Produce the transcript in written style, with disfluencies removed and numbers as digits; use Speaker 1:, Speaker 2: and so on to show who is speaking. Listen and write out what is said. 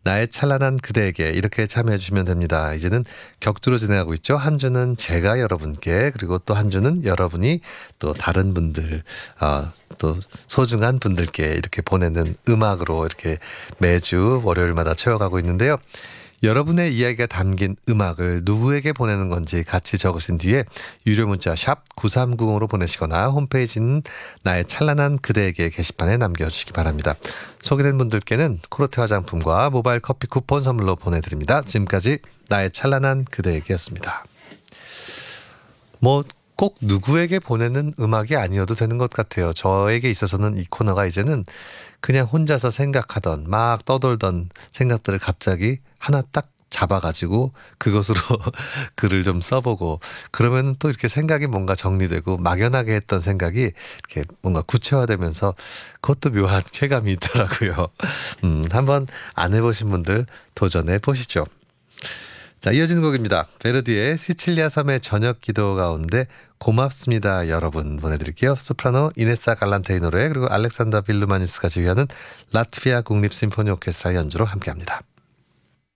Speaker 1: 나의 찬란한 그대에게 이렇게 참여해 주시면 됩니다. 이제는 격주로 진행하고 있죠. 한 주는 제가 여러분께 그리고 또 한 주는 여러분이 또 다른 분들 또 소중한 분들께 이렇게 보내는 음악으로 이렇게 매주 월요일마다 채워가고 있는데요. 여러분의 이야기가 담긴 음악을 누구에게 보내는 건지 같이 적으신 뒤에 유료 문자 샵 9390으로 보내시거나 홈페이지는 나의 찬란한 그대에게 게시판에 남겨주시기 바랍니다. 소개된 분들께는 코르테 화장품과 모바일 커피 쿠폰 선물로 보내드립니다. 지금까지 나의 찬란한 그대에게였습니다. 꼭 누구에게 보내는 음악이 아니어도 되는 것 같아요. 저에게 있어서는 이 코너가 이제는 그냥 혼자서 생각하던 막 떠돌던 생각들을 갑자기 하나 딱 잡아가지고 그것으로 글을 좀 써보고 그러면 또 이렇게 생각이 뭔가 정리되고 막연하게 했던 생각이 이렇게 뭔가 구체화되면서 그것도 묘한 쾌감이 있더라고요. 한번 안 해보신 분들 도전해 보시죠. 자, 이어지는 곡입니다. 베르디의 시칠리아 섬의 저녁 기도 가운데 고맙습니다 여러분 보내드릴게요. 소프라노 이네사 갈란테이 노래 그리고 알렉산더 빌루마니스가 지휘하는 라트비아 국립심포니 오케스트라 연주로 함께합니다.